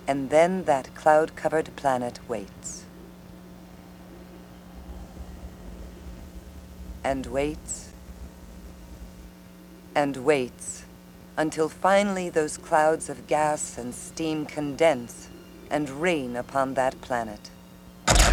And then that cloud-covered planet waits. And waits. And waits until finally those clouds of gas and steam condense and rain upon that planet.